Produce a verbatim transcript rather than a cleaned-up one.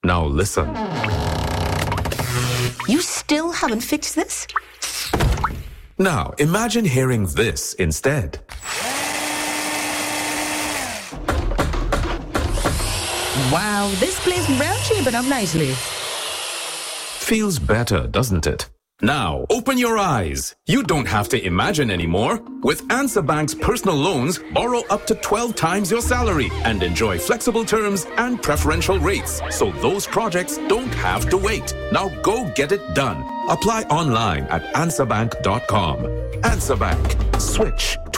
Now listen. You still haven't fixed this? Now imagine hearing this instead. Wow, this plays round shaping up nicely. Feels better, doesn't it? Now, open your eyes. You don't have to imagine anymore. With Answer Bank's personal loans, borrow up to twelve times your salary and enjoy flexible terms and preferential rates. So those projects don't have to wait. Now go get it done. Apply online at answer bank dot com. Answer Bank. Switch to